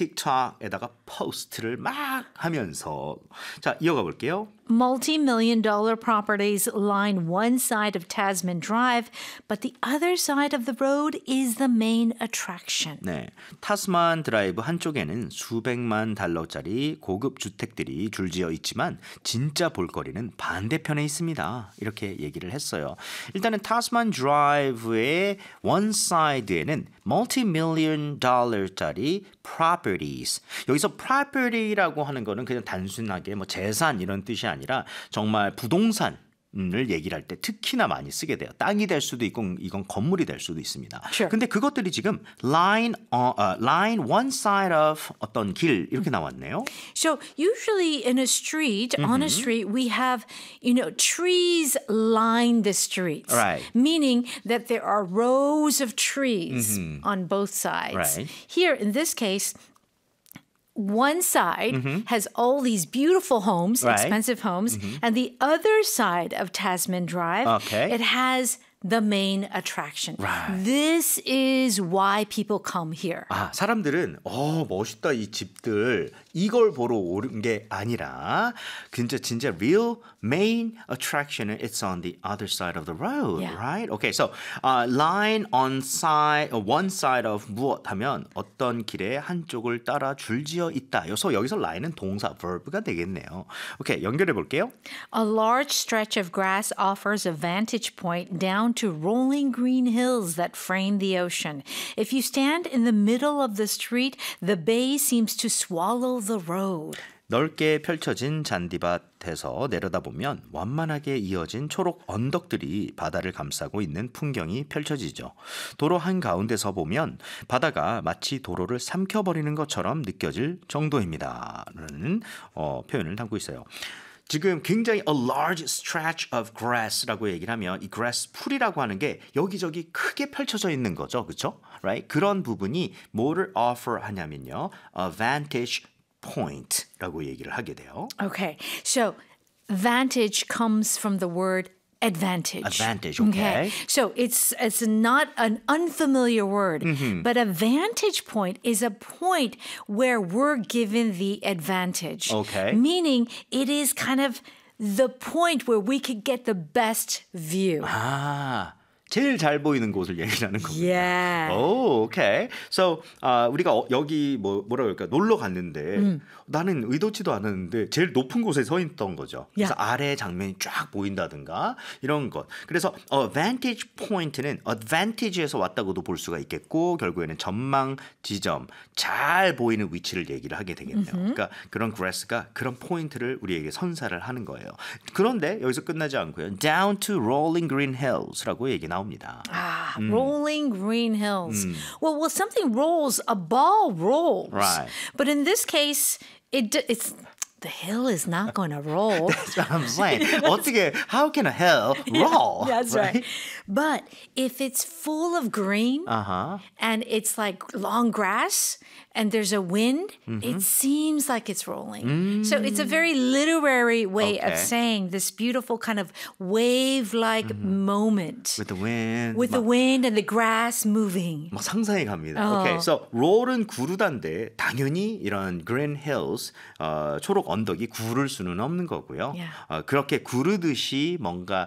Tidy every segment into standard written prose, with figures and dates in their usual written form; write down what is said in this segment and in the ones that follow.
틱톡에다가 포스트를 막 하면서 자, 이어가 볼게요. Multi-million-dollar properties line one side of Tasman Drive, but the other side of the road is the main attraction. 네, 타스만 드라이브 한쪽에는 수백만 달러짜리 고급 주택들이 줄지어 있지만 진짜 볼거리는 반대편에 있습니다. 이렇게 얘기를 했어요. 일단은 타스만 드라이브의 one side에는 multi-million dollar짜리 properties. 여기서 property라고 하는 거는 그냥 단순하게 뭐 재산 이런 뜻이 아니라 정말 부동산 을 얘기를 할 때 특히나 많이 쓰게 돼요. 땅이 될 수도 있고 이건 건물이 될 수도 있습니다. Sure. 근데 그것들이 지금 line one side of 어떤 길 이렇게 나왔네요. So usually in a street, on a street, we have, trees line the streets. Right. Meaning that there are rows of trees on both sides. Right. Here, in this case, one side has all these beautiful homes, Right. expensive homes, and the other side of Tasman Drive, Okay. it has the main attraction. Right. This is why people come here. 아, 사람들은 멋있다 이 집들 이걸 보러 오는 게 아니라 진짜 real main attraction은 it's on the other side of the road, Yeah. right? Okay, so line on side, one side of 무엇 하면 어떤 길의 한쪽을 따라 줄지어 있다. 여기서 line은 동사 verb가 되겠네요. 오케이, 연결해 볼게요. A large stretch of grass offers a vantage point down to rolling green hills that frame the ocean. If you stand in the middle of the street, the bay seems to swallow the road. 넓게 펼쳐진 잔디밭에서 내려다보면 완만하게 이어진 초록 언덕들이 바다를 감싸고 있는 풍경이 펼쳐지죠. 도로 한가운데서 보면 바다가 마치 도로를 삼켜버리는 것처럼 느껴질 정도입니다. 라는 표현을 담고 있어요. 지금 굉장히 a large stretch of grass라고 얘기를 하면 이 grass 풀이라고 하는 게 여기저기 크게 펼쳐져 있는 거죠. 그렇죠? Right? 그런 부분이 뭐를 offer 하냐면요. a vantage point라고 얘기를 하게 돼요. Okay, so vantage comes from the word advantage. Advantage, okay. So it's not an unfamiliar word, but a vantage point is a point where we're given the advantage. Okay. Meaning it is kind of the point where we could get the best view. 아, 제일 잘 보이는 곳을 얘기하는 겁니다. Yeah. 오, 오케이. So, 우리가 여기 뭐라 그럴까 놀러 갔는데 나는 의도치도 않았는데 제일 높은 곳에 서 있던 거죠. 그래서 아래 장면이 쫙 보인다든가 이런 것. 그래서 vantage point는 advantage에서 왔다고도 볼 수가 있겠고 결국에는 전망 지점, 잘 보이는 위치를 얘기를 하게 되겠네요. 그러니까 그런 grass가 그런 포인트를 우리에게 선사를 하는 거예요. 그런데 여기서 끝나지 않고요. Down to rolling green hills라고 얘기 나옵니다. Rolling green hills. Well, something rolls, a ball rolls. Right. But in this case, it's the hill is not going to roll. That's what I'm saying. 어떻게, how can a hill roll? That's right. But if it's full of green and it's like long grass and there's a wind, it seems like it's rolling. So it's a very literary way of saying this beautiful kind of wave-like moment. With the wind. With the wind and the grass moving. 막 상상이 갑니다. Okay, so roll은 구르다인데 당연히 이런 green hills, 초록 언덕이 구를 수는 없는 거고요. Yeah. 그렇게 구르듯이 뭔가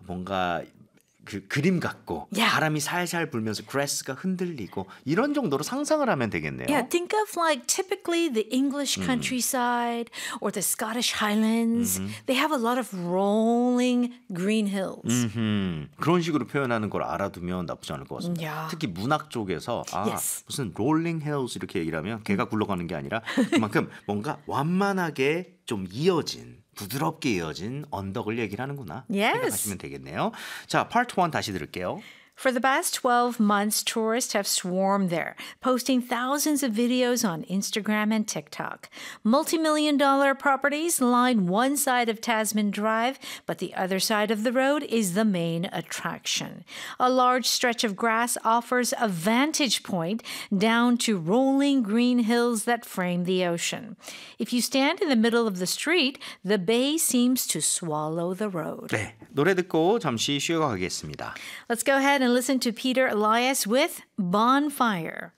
그 그림 같고 Yeah. 바람이 살살 불면서 grass가 흔들리고 이런 정도로 상상을 하면 되겠네요. Yeah, think of like typically the English countryside or the Scottish Highlands. They have a lot of rolling green hills. 그런 식으로 표현하는 걸 알아두면 나쁘지 않을 것 같습니다. Yeah. 특히 문학 쪽에서 Yes. 무슨 rolling hills 이렇게 얘기를 하면 개가 굴러가는 게 아니라 그만큼 뭔가 완만하게 좀 이어진 부드럽게 이어진 언덕을 얘기를 하는구나 Yes. 생각하시면 되겠네요. 자, part 1 다시 들을게요. For the past 12 months, tourists have swarmed there, posting thousands of videos on Instagram and TikTok. Multi-million-dollar properties line one side of Tasman Drive, but the other side of the road is the main attraction. A large stretch of grass offers a vantage point down to rolling green hills that frame the ocean. If you stand in the middle of the street, the bay seems to swallow the road. 네, 노래 듣고 잠시 쉬어가겠습니다. Let's go ahead and listen to Peter Elias with Bonfire.